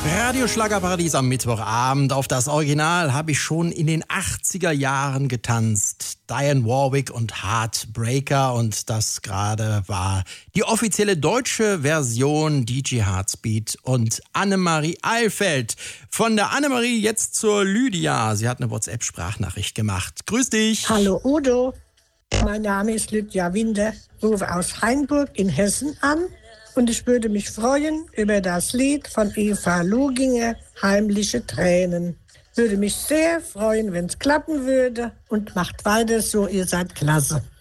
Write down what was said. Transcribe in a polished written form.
Radio Schlagerparadies am Mittwochabend. Auf das Original habe ich schon in den 80er Jahren getanzt. Dionne Warwick und Heartbreaker. Und das gerade war die offizielle deutsche Version DJ Heartbeat und Annemarie Eilfeld. Von der Annemarie jetzt zur Lydia. Sie hat eine WhatsApp-Sprachnachricht gemacht. Grüß dich. Hallo Udo, mein Name ist Lydia Winder, rufe aus Hainburg in Hessen an. Und ich würde mich freuen über das Lied von Eva Luginger, Heimliche Tränen. Würde mich sehr freuen, wenn es klappen würde. Und macht weiter so, ihr seid klasse.